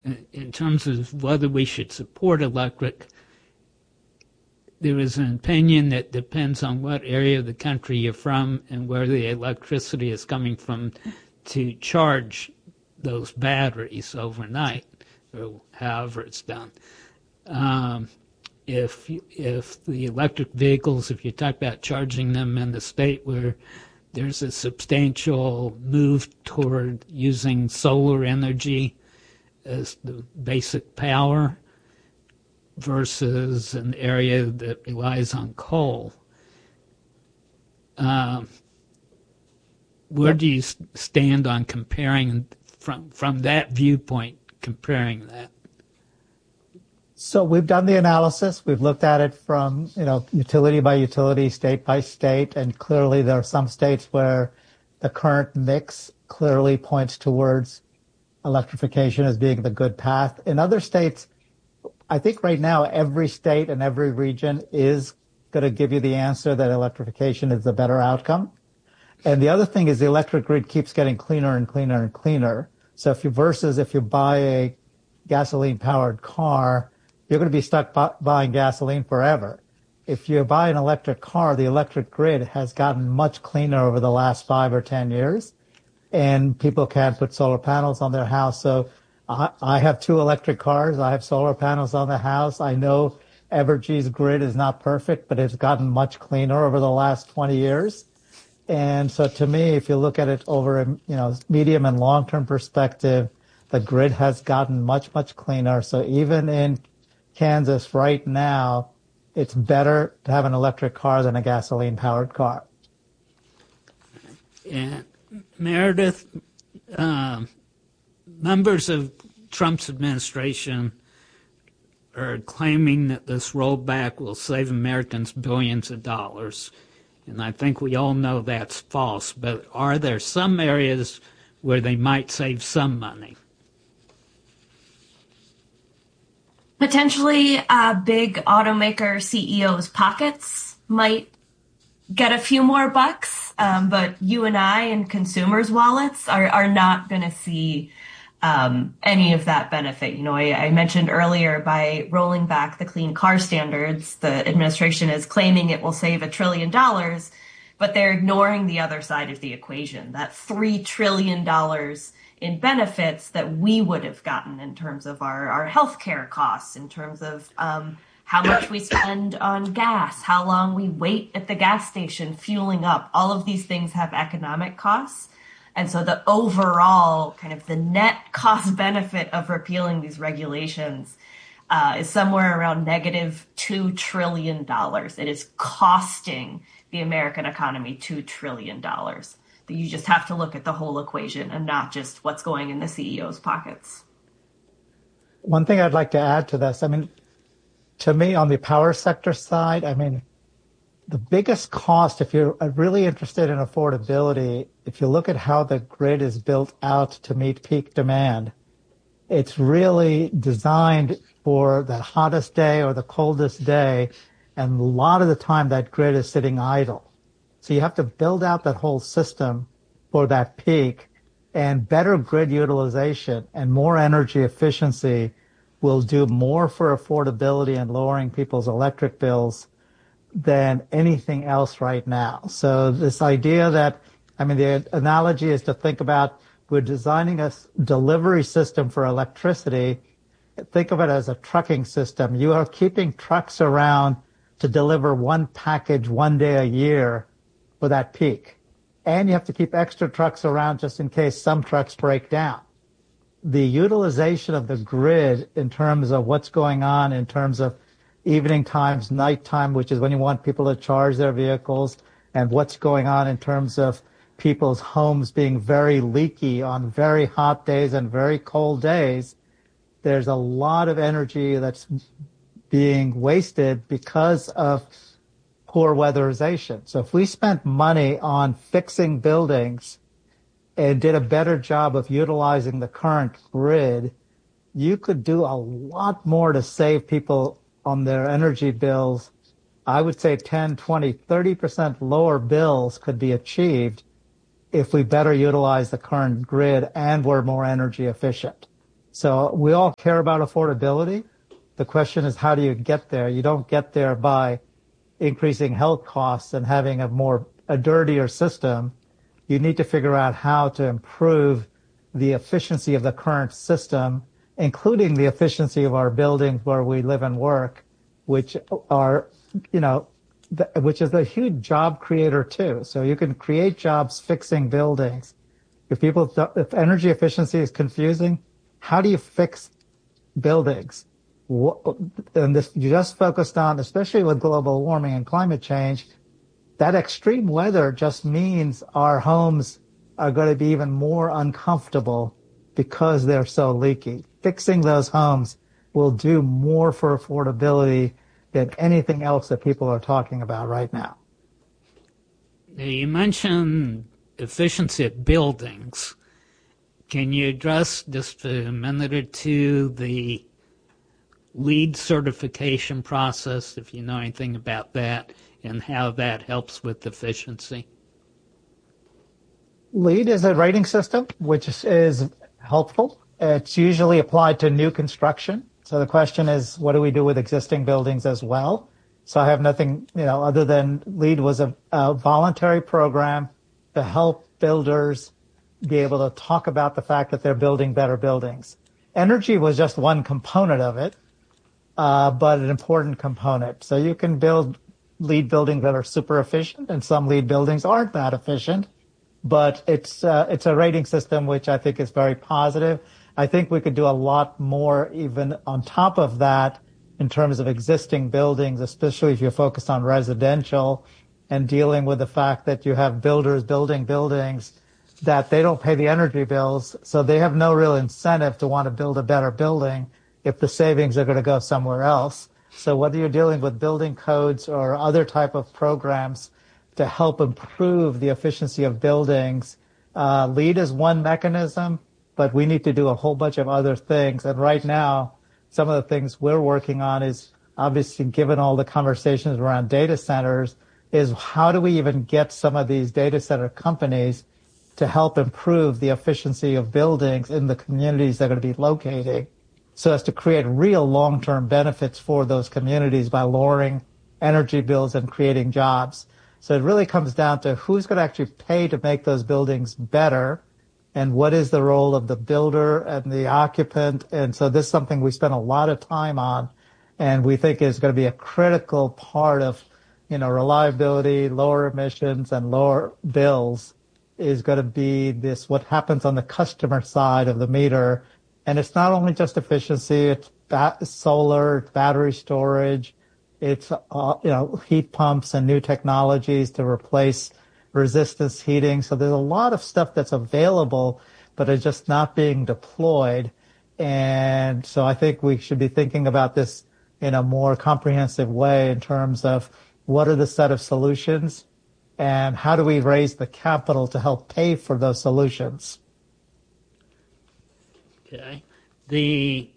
in terms of whether we should support electric, there is an opinion that depends on what area of the country you're from and where the electricity is coming from to charge those batteries overnight, or however it's done. If the electric vehicles, if you talk about charging them in the state where there's a substantial move toward using solar energy as the basic power versus an area that relies on coal, where do you stand on comparing from that viewpoint, comparing that? So we've done the analysis. We've looked at it from, utility by utility, state by state, and clearly there are some states where the current mix clearly points towards electrification as being the good path. In other states, I think right now every state and every region is going to give you the answer that electrification is the better outcome. And the other thing is the electric grid keeps getting cleaner and cleaner and cleaner. So if you buy a gasoline-powered car, you're going to be stuck buying gasoline forever. If you buy an electric car, the electric grid has gotten much cleaner over the last 5 or 10 years, and people can put solar panels on their house. So I have 2 electric cars. I have solar panels on the house. I know Evergy's grid is not perfect, but it's gotten much cleaner over the last 20 years. And so to me, if you look at it over a medium and long-term perspective, the grid has gotten much, much cleaner. So even in Kansas right now, it's better to have an electric car than a gasoline-powered car. And Meredith, members of Trump's administration are claiming that this rollback will save Americans billions of dollars. And I think we all know that's false. But are there some areas where they might save some money? Potentially, big automaker CEOs' pockets might get a few more bucks, but you and I and consumers' wallets are not going to see any of that benefit. I mentioned earlier, by rolling back the clean car standards, the administration is claiming it will save $1 trillion, but they're ignoring the other side of the equation, that $3 trillion in benefits that we would have gotten in terms of our healthcare costs, in terms of how much we spend on gas, how long we wait at the gas station fueling up. All of these things have economic costs. And so the overall kind of the net cost benefit of repealing these regulations is somewhere around negative $2 trillion. It is costing the American economy $2 trillion. You just have to look at the whole equation and not just what's going in the CEO's pockets. One thing I'd like to add to this, to me, on the power sector side, the biggest cost, if you're really interested in affordability, if you look at how the grid is built out to meet peak demand, it's really designed for the hottest day or the coldest day, and a lot of the time that grid is sitting idle. So you have to build out that whole system for that peak, and better grid utilization and more energy efficiency will do more for affordability and lowering people's electric bills than anything else right now. So this idea that, the analogy is to think about, we're designing a delivery system for electricity. Think of it as a trucking system. You are keeping trucks around to deliver one package one day a year for that peak. And you have to keep extra trucks around just in case some trucks break down. The utilization of the grid in terms of what's going on in terms of evening times, nighttime, which is when you want people to charge their vehicles, and what's going on in terms of people's homes being very leaky on very hot days and very cold days, there's a lot of energy that's being wasted because of poor weatherization. So if we spent money on fixing buildings and did a better job of utilizing the current grid, you could do a lot more to save people on their energy bills. I would say 10, 20, 30% lower bills could be achieved if we better utilize the current grid and were more energy efficient. So we all care about affordability. The question is, how do you get there? You don't get there by increasing health costs and having a dirtier system. You need to figure out how to improve the efficiency of the current system, including the efficiency of our buildings where we live and work, which are, which is a huge job creator too. So you can create jobs fixing buildings. If energy efficiency is confusing, how do you fix buildings? And this you just focused on, especially with global warming and climate change, that extreme weather just means our homes are going to be even more uncomfortable because they're so leaky. Fixing those homes will do more for affordability than anything else that people are talking about right now. You mentioned efficiency of buildings. Can you address just for a minute or two the LEED certification process, if you know anything about that, and how that helps with efficiency? LEED is a rating system which is helpful. It's usually applied to new construction. So the question is, what do we do with existing buildings as well? So I have nothing, other than LEED was a voluntary program to help builders be able to talk about the fact that they're building better buildings. Energy was just one component of it, but an important component. So you can build LEED buildings that are super efficient, and some LEED buildings aren't that efficient. But it's a rating system which I think is very positive. I think we could do a lot more even on top of that in terms of existing buildings, especially if you're focused on residential and dealing with the fact that you have builders building buildings that they don't pay the energy bills, so they have no real incentive to want to build a better building if the savings are going to go somewhere else. So whether you're dealing with building codes or other type of programs to help improve the efficiency of buildings, LEED is one mechanism, but we need to do a whole bunch of other things. And right now, some of the things we're working on is, obviously, given all the conversations around data centers, is how do we even get some of these data center companies to help improve the efficiency of buildings in the communities they're going to be locating, so as to create real long-term benefits for those communities by lowering energy bills and creating jobs. So it really comes down to who's going to actually pay to make those buildings better, and what is the role of the builder and the occupant. And so this is something we spend a lot of time on, and we think is going to be a critical part of, reliability, lower emissions, and lower bills is going to be what happens on the customer side of the meter. And it's not only just efficiency, it's solar, it's battery storage, it's heat pumps and new technologies to replace resistance heating. So there's a lot of stuff that's available, but it's just not being deployed. And so I think we should be thinking about this in a more comprehensive way in terms of what are the set of solutions and how do we raise the capital to help pay for those solutions. Okay. The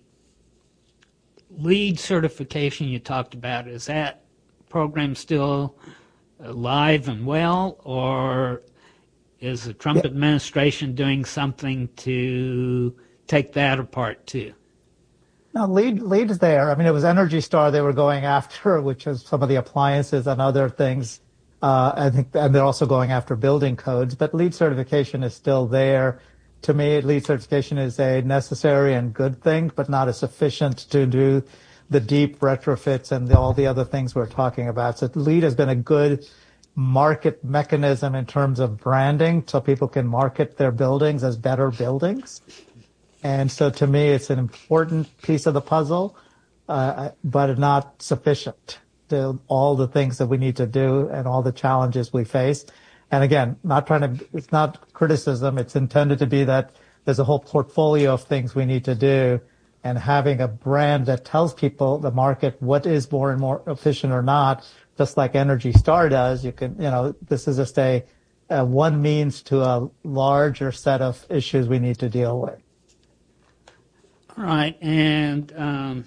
LEED certification you talked about, is that program still alive and well, or is the Trump administration doing something to take that apart too? No, LEED is there. I mean, it was Energy Star they were going after, which is some of the appliances and other things. I think, and they're also going after building codes, but LEED certification is still there. To me, LEED certification is a necessary and good thing, but not as sufficient to do the deep retrofits and all the other things we're talking about. So LEED has been a good market mechanism in terms of branding, so people can market their buildings as better buildings. And so to me, it's an important piece of the puzzle, but not sufficient to all the things that we need to do and all the challenges we face. And again, it's not criticism. It's intended to be that there's a whole portfolio of things we need to do, and having a brand that tells people, the market, what is more and more efficient or not, just like Energy Star does. You can, this is just a one means to a larger set of issues we need to deal with. All right. And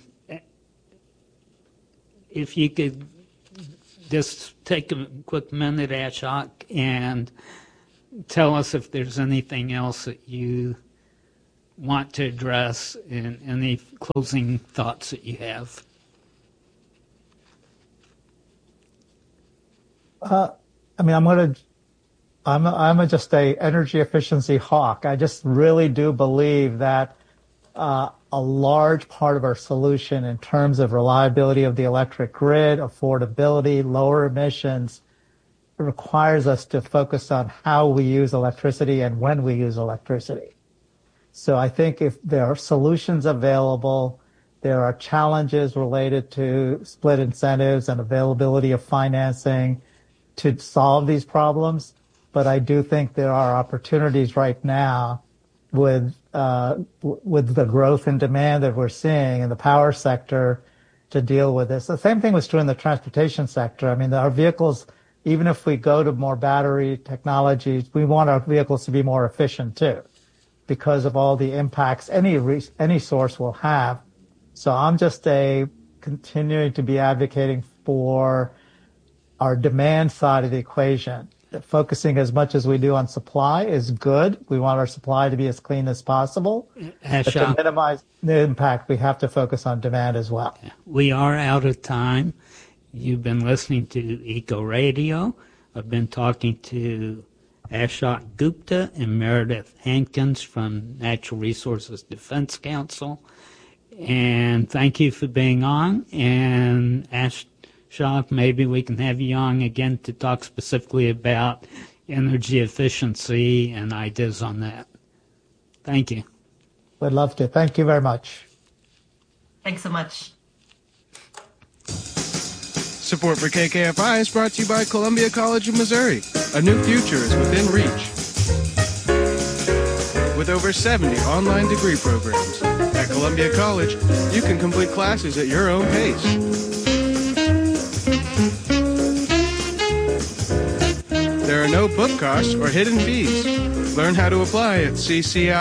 if you could just take a quick minute, Ashok, and tell us if there's anything else that you want to address, and any closing thoughts that you have. I'm just a energy efficiency hawk. I just really do believe that a large part of our solution in terms of reliability of the electric grid, affordability, lower emissions, requires us to focus on how we use electricity and when we use electricity. So I think if there are solutions available, there are challenges related to split incentives and availability of financing to solve these problems. But I do think there are opportunities right now with the growth in demand that we're seeing in the power sector to deal with this. The same thing was true in the transportation sector. I mean, our vehicles, even if we go to more battery technologies, we want our vehicles to be more efficient too, because of all the impacts any source will have. So I'm just continuing to be advocating for our demand side of the equation. Focusing as much as we do on supply is good. We want our supply to be as clean as possible. But to minimize the impact, we have to focus on demand as well. We are out of time. You've been listening to Eco Radio. I've been talking to Ashok Gupta and Meredith Hankins from Natural Resources Defense Council. And thank you for being on. And Ashok, maybe we can have you on again to talk specifically about energy efficiency and ideas on that. Thank you. Would love to. Thank you very much. Thanks so much. Support for KKFI is brought to you by Columbia College of Missouri. A new future is within reach. With over 70 online degree programs. At Columbia College, you can complete classes at your own pace. There are no book costs or hidden fees. Learn how to apply at cci.edu.